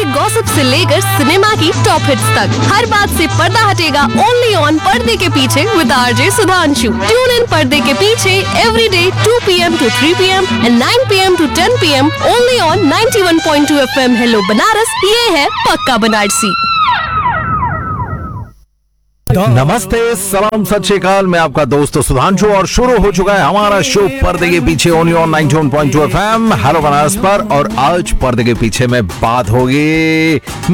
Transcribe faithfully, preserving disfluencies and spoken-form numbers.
Gossip से लेकर cinema की टॉप हिट्स तक, हर बात से पर्दा हटेगा ओनली ऑन पर्दे के पीछे with RJ Sudhanshu. Tune in पर्दे के पीछे every day to P M to three P M and nine P M to ten P am only on ninety one point two F M. Hello Banaras, ये है पक्का बनारसी। नमस्ते, सलाम, सत श्री अकाल। मैं आपका दोस्त सुधांशु और शुरू हो चुका है हमारा शो पर्दे के पीछे only on ninety one point two F M hello Banaras पर। और आज पर्दे के पीछे में बात होगी